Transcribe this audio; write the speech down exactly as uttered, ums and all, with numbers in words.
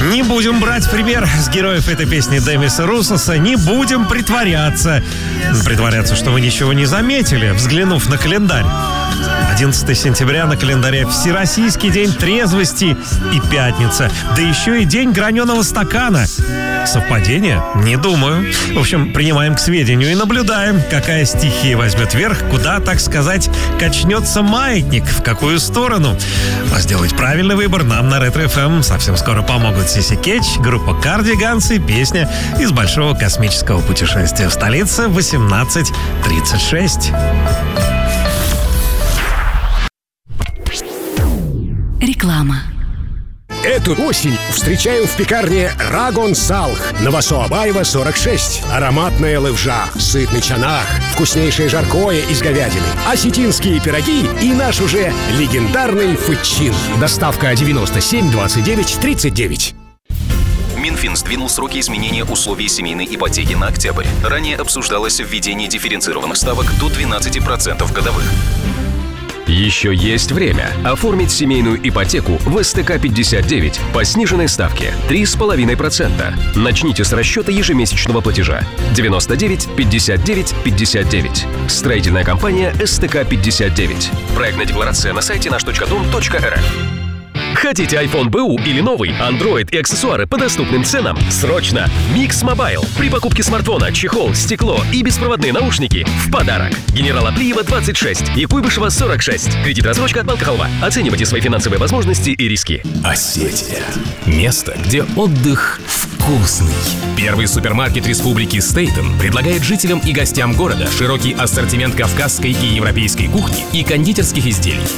Не будем брать пример с героев этой песни Демиса Руссоса, не будем притворяться. Притворяться, что вы ничего не заметили, взглянув на календарь. одиннадцатого сентября на календаре Всероссийский день трезвости и пятница. Да еще и день граненого стакана. Совпадение? Не думаю. В общем, принимаем к сведению и наблюдаем, какая стихия возьмет верх, куда, так сказать, качнется маятник, в какую сторону. А сделать правильный выбор нам на Ретро эф эм совсем скоро помогут Сиси Кетч, группа Cardigans и песня из большого космического путешествия в столице восемнадцать тридцать шесть. Реклама. Эту осень встречаем в пекарне Рагон Салх на Васо-Абаева, сорок шесть. Ароматная левжа, сытный чанах, вкуснейшее жаркое из говядины, осетинские пироги и наш уже легендарный фычин. Доставка девяносто семь двадцать девять тридцать девять. Минфин сдвинул сроки изменения условий семейной ипотеки на октябрь. Ранее обсуждалось введение дифференцированных ставок до двенадцать процентов годовых. Еще есть время оформить семейную ипотеку в эс тэ ка пятьдесят девять по сниженной ставке три с половиной процента. Начните с расчета ежемесячного платежа девяносто девять пятьдесят девять пятьдесят девять. Строительная компания эс тэ ка пятьдесят девять. Проектная декларация на сайте наш точка дом точка эр эф. Хотите iPhone бэ у или новый, Android и аксессуары по доступным ценам? Срочно! Mix Mobile. При покупке смартфона чехол, стекло и беспроводные наушники в подарок. Генерала Плиева двадцать шесть и Куйбышева сорок шесть. Кредит-рассрочка от Банка Халва. Оценивайте свои финансовые возможности и риски. Осетия. Место, где отдых вкусный. Первый супермаркет Республики Стейтен предлагает жителям и гостям города широкий ассортимент кавказской и европейской кухни и кондитерских изделий.